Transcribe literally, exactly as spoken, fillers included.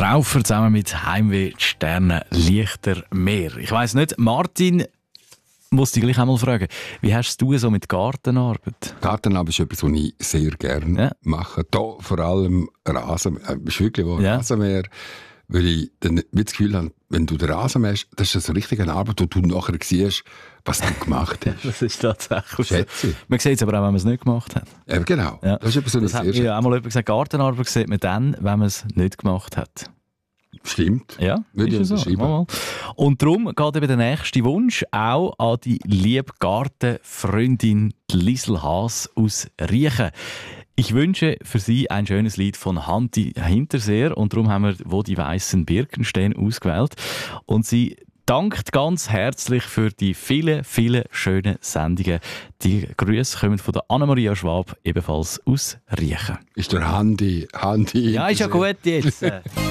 Traufer zusammen mit Heimweh, die Sterne, Lichter, Meer. Ich weiss nicht, Martin, muss dich gleich einmal fragen, wie hast du es so mit Gartenarbeit? Gartenarbeit ist etwas, was ich sehr gerne Ja. mache. Da vor allem Rasen, äh, ist wirklich wahr, Ja. Rasenmäher, weil ich dann wie das Gefühl habe, wenn du den Rasen mähst, das ist eine richtige Arbeit, wo du nachher siehst, was du gemacht hast. Das ist tatsächlich Schätze. Man sieht es aber auch, wenn man es nicht gemacht hat. Ja, genau. Ja. Das ist etwas, was Das ich hat sehr mir ja auch mal jemand gesagt, Gartenarbeit sieht man dann, wenn man es nicht gemacht hat. Stimmt. Ja, Würde ich ist ja so. unterschreiben. Mal, mal. Und darum geht eben der nächste Wunsch auch an die liebe Gartenfreundin Liesl Haas aus Riechen. Ich wünsche für Sie ein schönes Lied von Hanti Hinterseer und darum haben wir «Wo die weißen Birken stehen» ausgewählt. Und sie dankt ganz herzlich für die vielen, vielen schönen Sendungen. Die Grüße kommen von der Anna-Maria Schwab, ebenfalls aus Riechen. Ist der Handy, Handy. Ja, ist ja gut jetzt.